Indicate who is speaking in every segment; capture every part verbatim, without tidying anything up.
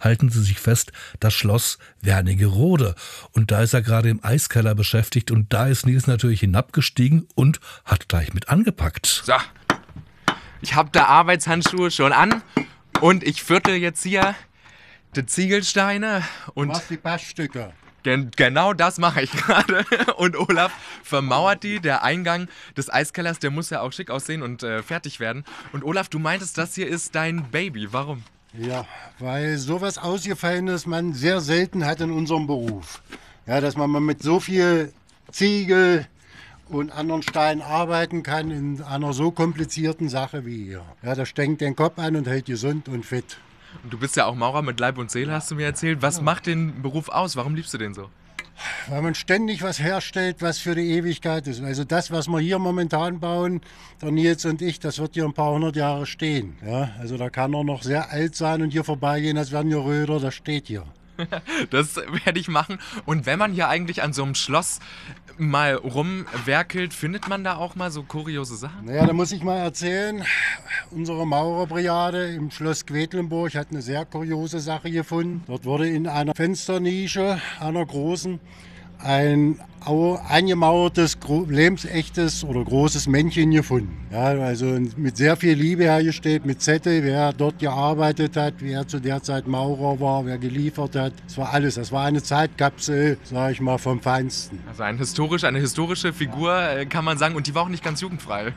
Speaker 1: halten Sie sich fest, das Schloss Wernigerode. Und da ist er gerade im Eiskeller beschäftigt und da ist Nils natürlich hinabgestiegen und hat gleich mit angepackt.
Speaker 2: So, ich habe da Arbeitshandschuhe schon an und ich viertel jetzt hier die Ziegelsteine und...
Speaker 3: Was die Bassstücke.
Speaker 2: Gen- genau das mache ich gerade. Und Olaf vermauert die. Der Eingang des Eiskellers, der muss ja auch schick aussehen und äh, fertig werden. Und Olaf, du meintest, das hier ist dein Baby. Warum?
Speaker 3: Ja, weil sowas Ausgefallenes man sehr selten hat in unserem Beruf. Ja, dass man mal mit so viel Ziegel und anderen Steinen arbeiten kann in einer so komplizierten Sache wie hier. Ja, das strengt den Kopf an und hält gesund und fit.
Speaker 2: Und du bist ja auch Maurer mit Leib und Seele, hast du mir erzählt. Was macht den Beruf aus? Warum liebst du den so?
Speaker 3: Weil man ständig was herstellt, was für die Ewigkeit ist. Also das, was wir hier momentan bauen, der Nils und ich, das wird hier ein paar hundert Jahre stehen. Ja, also da kann er noch sehr alt sein und hier vorbeigehen, als wären hier Röder, das steht hier.
Speaker 2: Das werde ich machen. Und wenn man hier eigentlich an so einem Schloss mal rumwerkelt, findet man da auch mal so kuriose Sachen?
Speaker 3: Naja, da muss ich mal erzählen, unsere Maurerbrigade im Schloss Quedlinburg hat eine sehr kuriose Sache gefunden. Dort wurde in einer Fensternische, einer großen, ein au- eingemauertes, gro- lebensechtes oder großes Männchen gefunden. Ja, also mit sehr viel Liebe hergestellt, mit Zettel, wer dort gearbeitet hat, wer zu der Zeit Maurer war, wer geliefert hat. Das war alles. Das war eine Zeitkapsel, sage ich mal, vom Feinsten.
Speaker 2: Also ein historisch, eine historische Figur, äh, kann man sagen. Und die war auch nicht ganz jugendfrei.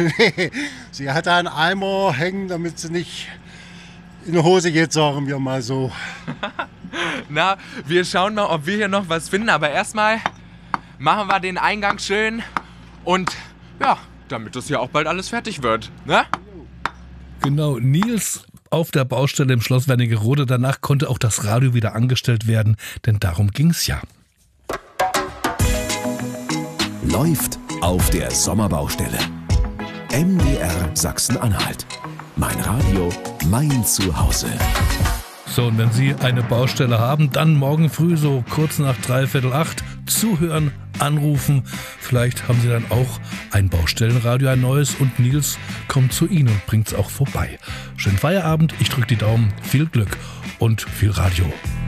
Speaker 3: Sie hatte einen Eimer hängen, damit sie nicht in die Hose geht, sagen wir mal so.
Speaker 2: Na, wir schauen mal, ob wir hier noch was finden. Aber erstmal machen wir den Eingang schön. Und ja, damit das hier auch bald alles fertig wird. Ne?
Speaker 1: Genau, Nils auf der Baustelle im Schloss Wernigerode. Danach konnte auch das Radio wieder angestellt werden, denn darum ging's ja.
Speaker 4: Läuft auf der Sommerbaustelle. M D R Sachsen-Anhalt. Mein Radio, mein Zuhause.
Speaker 1: So, und wenn Sie eine Baustelle haben, dann morgen früh so kurz nach dreiviertel acht zuhören, anrufen. Vielleicht haben Sie dann auch ein Baustellenradio, ein neues, und Nils kommt zu Ihnen und bringt es auch vorbei. Schönen Feierabend, ich drücke die Daumen, viel Glück und viel Radio.